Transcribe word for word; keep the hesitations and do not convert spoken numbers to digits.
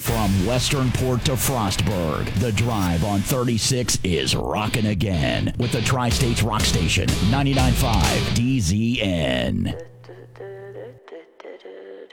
From Westernport to Frostburg, The Drive on thirty-six is rocking again with the Tri-States Rock Station, ninety-nine point five D Z N.